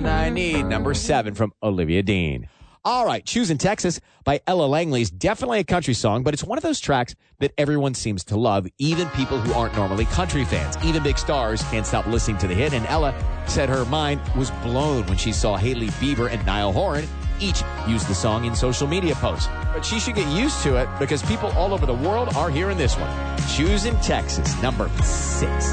man I need. Number 7 from Olivia Dean. All right, Choosing Texas by Ella Langley is definitely a country song, but it's one of those tracks that everyone seems to love, even people who aren't normally country fans. Even big stars can't stop listening to the hit, and Ella said her mind was blown when she saw Hailey Bieber and Niall Horan each use the song in social media posts. But she should get used to it because people all over the world are hearing this one. Choosing Texas, number 6.